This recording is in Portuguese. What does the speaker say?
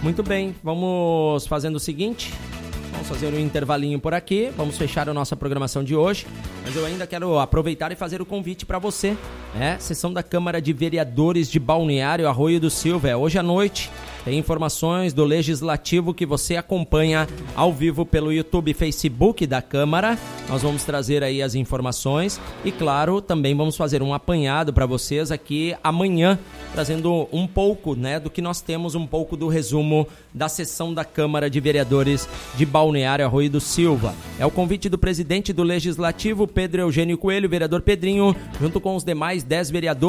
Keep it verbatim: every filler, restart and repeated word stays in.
Muito bem, vamos fazendo o seguinte, vamos fazer um intervalinho por aqui, vamos fechar a nossa programação de hoje, mas eu ainda quero aproveitar e fazer o convite para você, né? Sessão da Câmara de Vereadores de Balneário Arroio do Silva, é hoje à noite. Tem informações do Legislativo que você acompanha ao vivo pelo YouTube e Facebook da Câmara. Nós vamos trazer aí as informações e, claro, também vamos fazer um apanhado para vocês aqui amanhã, trazendo um pouco, né, do que nós temos, um pouco do resumo da sessão da Câmara de Vereadores de Balneário Arroio do Silva. É o convite do presidente do Legislativo, Pedro Eugênio Coelho, vereador Pedrinho, junto com os demais dez vereadores